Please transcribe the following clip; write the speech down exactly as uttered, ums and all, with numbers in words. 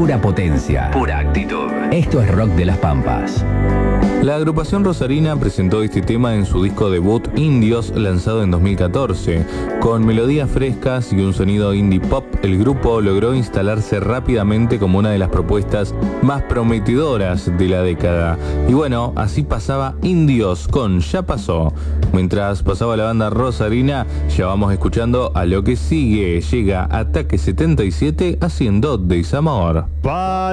pura potencia, pura actitud. Esto es Rock de las Pampas. La agrupación rosarina presentó este tema en su disco debut Indios, lanzado en dos mil catorce. Con melodías frescas y un sonido indie pop, el grupo logró instalarse rápidamente como una de las propuestas más prometedoras de la década. Y bueno, así pasaba Indios con Ya Pasó. Mientras pasaba la banda rosarina, ya vamos escuchando a lo que sigue. Llega Ataque setenta y siete haciendo Desamor.